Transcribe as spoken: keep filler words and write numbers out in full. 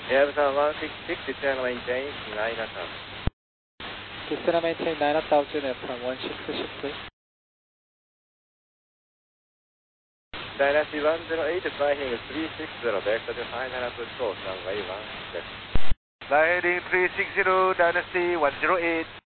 Airbus one six six, descend maintain nine knot. Descend and maintain nine knot altitude from one six six, please. Dynasty one zero eight, flying three six zero, vector to final approach course, runway one left. Fly heading three six zero, Dynasty one zero eight.